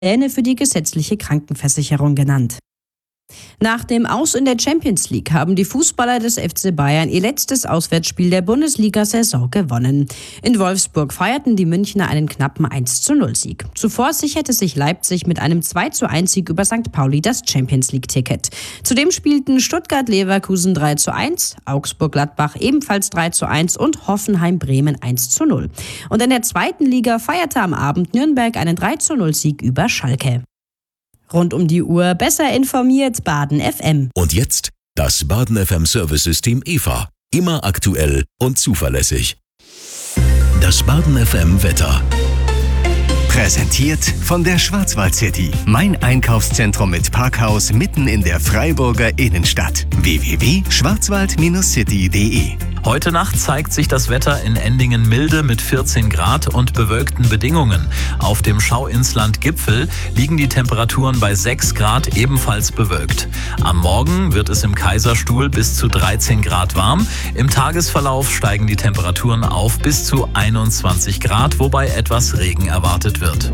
Pläne für die gesetzliche Krankenversicherung genannt. Nach dem Aus in der Champions League haben die Fußballer des FC Bayern ihr letztes Auswärtsspiel der Bundesliga-Saison gewonnen. In Wolfsburg feierten die Münchner einen knappen 1:0-Sieg. Zuvor sicherte sich Leipzig mit einem 2:1-Sieg über St. Pauli das Champions-League-Ticket. Zudem spielten Stuttgart-Leverkusen 3:1, Augsburg-Gladbach ebenfalls 3:1 und Hoffenheim-Bremen 1:0. Und in der zweiten Liga feierte am Abend Nürnberg einen 3:0-Sieg über Schalke. Rund um die Uhr besser informiert Baden FM. Und jetzt das Baden FM Service-System EVA. Immer aktuell und zuverlässig. Das Baden FM Wetter. Präsentiert von der Schwarzwald City. Mein Einkaufszentrum mit Parkhaus mitten in der Freiburger Innenstadt. www.schwarzwald-city.de. Heute Nacht zeigt sich das Wetter in Endingen milde mit 14 Grad und bewölkten Bedingungen. Auf dem Schauinsland Gipfel liegen die Temperaturen bei 6 Grad, ebenfalls bewölkt. Am Morgen wird es im Kaiserstuhl bis zu 13 Grad warm. Im Tagesverlauf steigen die Temperaturen auf bis zu 21 Grad, wobei etwas Regen erwartet wird.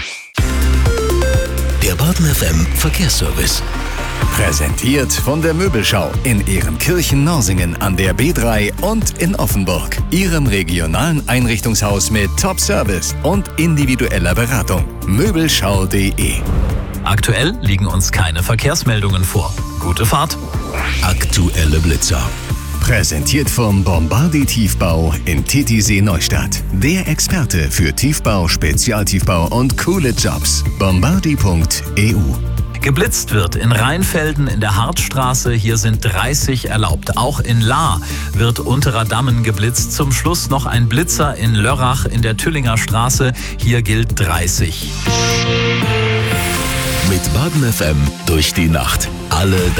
Der Baden FM Verkehrsservice. Präsentiert von der Möbelschau in Ehrenkirchen-Norsingen an der B3 und in Offenburg. Ihrem regionalen Einrichtungshaus mit Top-Service und individueller Beratung. Möbelschau.de. Aktuell liegen uns keine Verkehrsmeldungen vor. Gute Fahrt! Aktuelle Blitzer. Präsentiert vom Bombardi Tiefbau in Titisee Neustadt. Der Experte für Tiefbau, Spezialtiefbau und coole Jobs. Bombardi.eu. Geblitzt wird in Rheinfelden in der Hartstraße, hier sind 30 erlaubt. Auch in Lahr wird Unterer Dammen geblitzt. Zum Schluss noch ein Blitzer in Lörrach in der Tüllinger Straße, hier gilt 30. Mit Baden FM durch die Nacht. Alle